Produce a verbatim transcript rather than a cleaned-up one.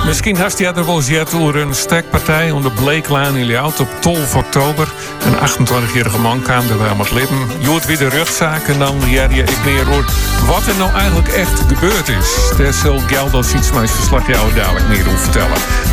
Misschien hast je er wel eens jet over een stekpartij onder Bleeklaan in Ljout op twaalf oktober. Een achtentwintigjarige man kwam er wel met lippen. Jood weer de rechtszaak en dan leer je ik meer hoor wat er nou eigenlijk echt gebeurd is. Daar zal Geldo Sietsma's verslag jou dadelijk meer over vertellen.